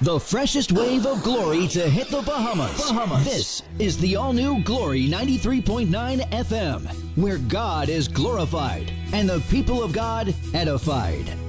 The freshest wave of glory to hit the Bahamas. This is the all-new Glory 93.9 FM, where God is glorified and the people of God edified.